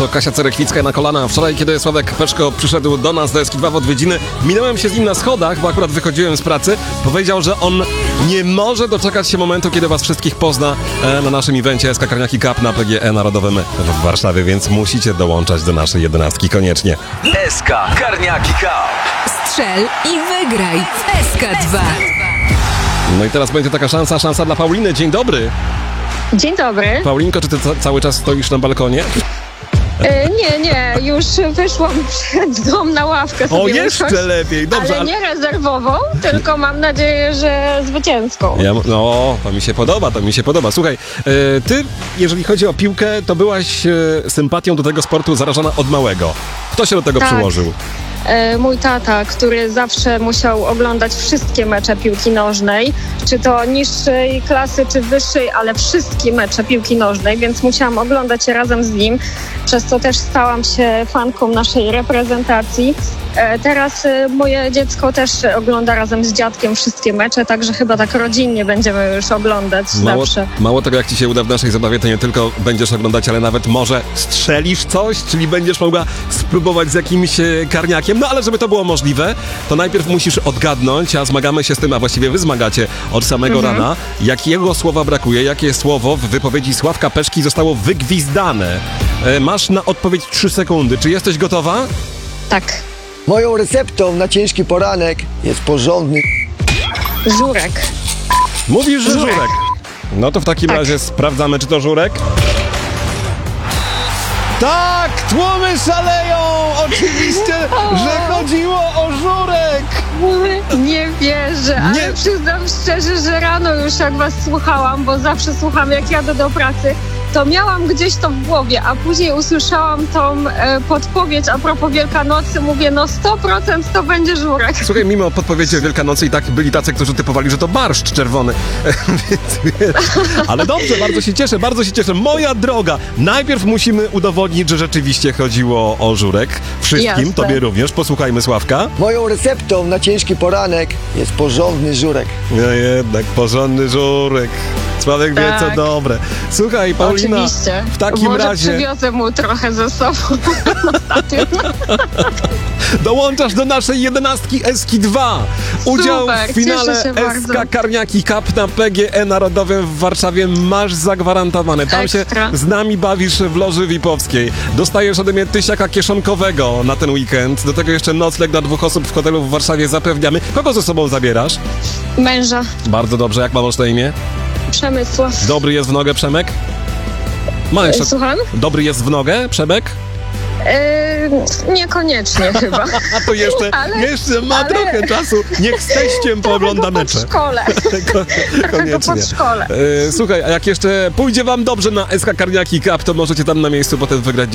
Oto Kasia Cerekwicka na kolana. Wczoraj, kiedy Sławek Peszko przyszedł do nas do Eski2 w odwiedziny, minąłem się z nim na schodach, bo akurat wychodziłem z pracy. Powiedział, że on nie może doczekać się momentu, kiedy was wszystkich pozna na naszym evencie SK Karniaki Cup na PGE Narodowym w Warszawie, więc musicie dołączać do naszej 11 koniecznie. SK Karniaki Cup. Strzel i wygraj w SK2. No i teraz będzie taka szansa dla Pauliny. Dzień dobry. Dzień dobry. Paulinko, czy ty cały czas stoisz na balkonie? Nie, już wyszłam przed dom na ławkę sobie O, jeszcze usiąść, lepiej, dobrze. ale nie rezerwową, tylko mam nadzieję, że zwycięską. No, to mi się podoba. Słuchaj, ty, jeżeli chodzi o piłkę, to byłaś sympatią do tego sportu zarażona od małego. Kto się do tego przyłożył? Mój tata, który zawsze musiał oglądać wszystkie mecze piłki nożnej, czy to niższej klasy, czy wyższej, ale wszystkie mecze piłki nożnej, więc musiałam oglądać je razem z nim, przez co też stałam się fanką naszej reprezentacji. Teraz moje dziecko też ogląda razem z dziadkiem wszystkie mecze, także chyba tak rodzinnie będziemy już oglądać zawsze. Mało tego, jak ci się uda w naszej zabawie, to nie tylko będziesz oglądać, ale nawet może strzelisz coś, czyli będziesz mogła spróbować z jakimś karniakiem. No ale żeby to było możliwe, to najpierw musisz odgadnąć, a zmagamy się z tym, a właściwie wy zmagacie od samego rana, jakiego słowa brakuje, jakie słowo w wypowiedzi Sławka Peszki zostało wygwizdane. Masz na odpowiedź 3 sekundy. Czy jesteś gotowa? Tak. Moją receptą na ciężki poranek jest porządny Żurek. Mówisz, że żurek. No to w takim razie sprawdzamy, czy to żurek. Tak! Tłumy szaleją! Oczywiście, że chodziło o żurek! Nie wierzę, ale przyznam szczerze, że rano już jak was słuchałam, bo zawsze słucham jak jadę do pracy, to miałam gdzieś to w głowie, a później usłyszałam tą podpowiedź a propos Wielkanocy, mówię, no 100% to będzie żurek. Słuchaj, mimo podpowiedzi o Wielkanocy i tak byli tacy, którzy typowali, że to barszcz czerwony. Więc wiesz, ale dobrze, bardzo się cieszę. Moja droga, najpierw musimy udowodnić, że rzeczywiście chodziło o żurek. Wszystkim, Jasne. tobie również. Posłuchajmy Sławka. Moją receptą na ciężki poranek jest porządny żurek. No jednak, porządny żurek. Sławek wie, co dobre. Słuchaj, Paulina, Oczywiście. w takim Może razie przywiozę mu trochę ze sobą na stadion. dołączasz do naszej 11 Eski2. Udział Super, w finale cieszę się bardzo. SK Karniaki Cup na PGE Narodowym w Warszawie masz zagwarantowany. Tam Ekstra. się z nami bawisz w loży VIP-owskiej. Dostajesz ode mnie tysiaka kieszonkowego na ten weekend. Do tego jeszcze nocleg dla 2 osób w hotelu w Warszawie zapewniamy. Kogo ze sobą zabierasz? Męża. Bardzo dobrze. Jak masz na imię? Przemysław. Dobry jest w nogę, Przemek? Ma jeszcze... Słucham? Dobry jest w nogę, Przemek? Niekoniecznie chyba. A to jeszcze ma trochę czasu. Niech z teściem poogląda mecze. W szkole. Koniecznie. pod szkole. Słuchaj, a jak jeszcze pójdzie wam dobrze na SK Karniaki Cup, to możecie tam na miejscu potem wygrać